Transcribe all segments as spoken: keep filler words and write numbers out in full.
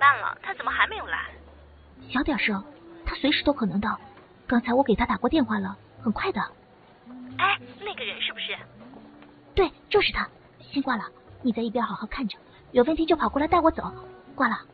半了，他怎么还没有来？ 小点声，他随时都可能到。刚才我给他打过电话了，很快的。 哎，那个人是不是？ 对，就是他。先挂了，你在一边好好看着，有问题就跑过来带我走。挂了。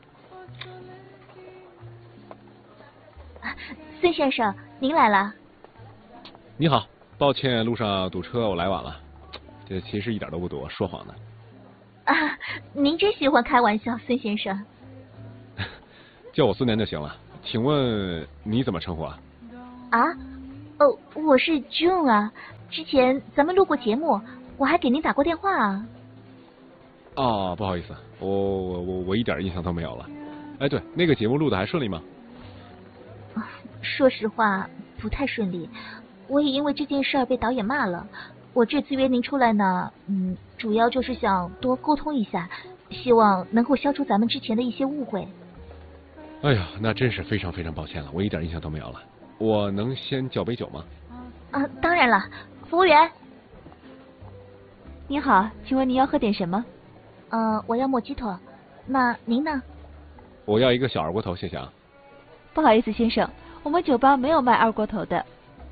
孙先生，您来了。 你好，抱歉路上堵车，我来晚了。这其实一点都不堵，说谎的。 啊，您真喜欢开玩笑，孙先生。 叫我孙楠就行了。请问你怎么称呼啊？ 啊？哦，我是 June 啊。之前咱们录过节目，我还给您打过电话啊。 哦，不好意思，我我我我一点印象都没有了。哎，对，那个节目录的还顺利吗？ 说实话，不太顺利。我也因为这件事儿被导演骂了。我这次约您出来呢，嗯，主要就是想多沟通一下，希望能够消除咱们之前的一些误会。 哎呀，那真是非常非常抱歉了，我一点印象都没有了。我能先叫杯酒吗？ 啊，当然了，服务员。 你好，请问您要喝点什么？ 呃，我要莫吉托。那您呢？ 我要一个小二锅头，谢谢啊。 不好意思，先生，我们酒吧没有卖二锅头的。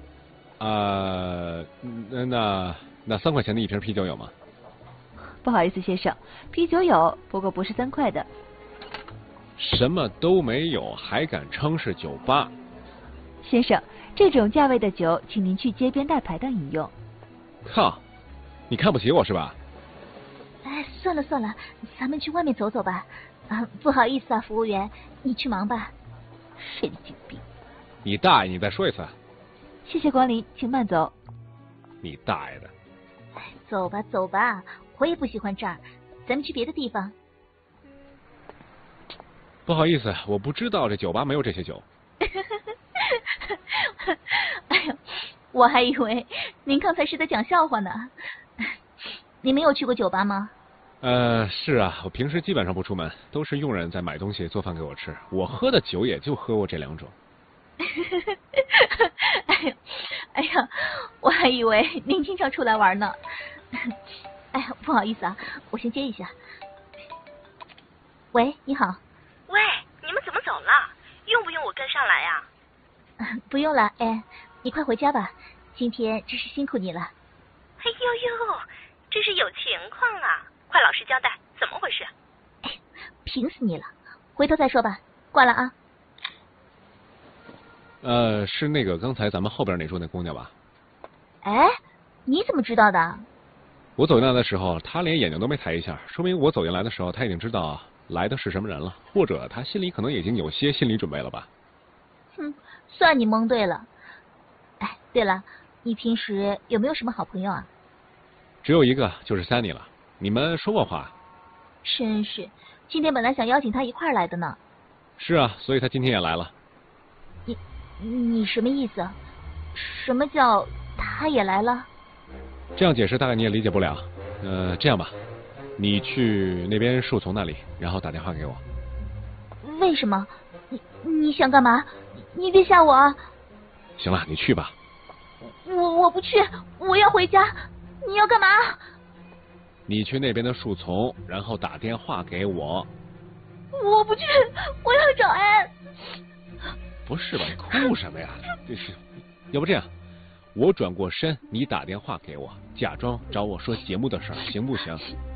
呃，那那三块钱的一瓶啤酒有吗？ 不好意思，先生，啤酒有，不过不是三块的。 什么都没有，还敢称是酒吧？ 先生，这种价位的酒，请您去街边大排档饮用。 靠，你看不起我是吧？ 哎，算了算了，咱们去外面走走吧。啊，不好意思啊，服务员，你去忙吧。神经病！ 你大爷！你再说一次。 谢谢光临，请慢走。 你大爷的！ 走吧走吧，我也不喜欢这儿，咱们去别的地方。 不好意思，我不知道这酒吧没有这些酒。 哎呦，我还以为您刚才是在讲笑话呢。你没有去过酒吧吗？ 呃，是啊，我平时基本上不出门，都是佣人在买东西做饭给我吃。我喝的酒也就喝过这两种。 哎呀，哎呀，我还以为您经常出来玩呢。哎呀，不好意思啊，我先接一下。喂，你好。 喂，你们怎么走了？用不用我跟上来呀？ 不用了，哎，你快回家吧，今天真是辛苦你了。 哎呦呦，这是有情况啊！快老实交代，怎么回事？ 哎，贫死你了，回头再说吧，挂了啊。 呃，是那个刚才咱们后边那桌那姑娘吧？ 哎，你怎么知道的？ 我走进来的时候，她连眼睛都没抬一下，说明我走进来的时候，她已经知道来的是什么人了，或者她心里可能已经有些心理准备了吧。 哼，算你蒙对了。哎，对了，你平时有没有什么好朋友啊？ 只有一个，就是 Sunny 了。你们说过话？ 真是，今天本来想邀请他一块儿来的呢。 是啊，所以他今天也来了。 你你什么意思？什么叫他也来了？ 这样解释大概你也理解不了。呃，这样吧，你去那边树丛那里，然后打电话给我。 为什么？你你想干嘛？你别吓我啊！ 行了，你去吧。 我我不去，我要回家。你要干嘛？ 你去那边的树丛，然后打电话给我。 我不去，我要找安。 不是吧？你哭什么呀？这是，要不这样，我转过身，你打电话给我，假装找我说节目的事儿，行不行？